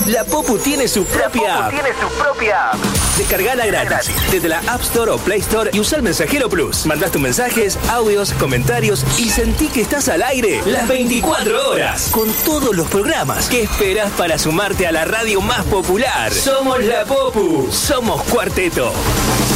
La Popu tiene su propia app. Descargala gratis desde la App Store o Play Store y usa el Mensajero Plus. Mandás tus mensajes, audios, comentarios y sentí que estás al aire las 24 horas con todos los programas. ¿Qué esperás para sumarte a la radio más popular? Somos La Popu. Somos Cuarteto.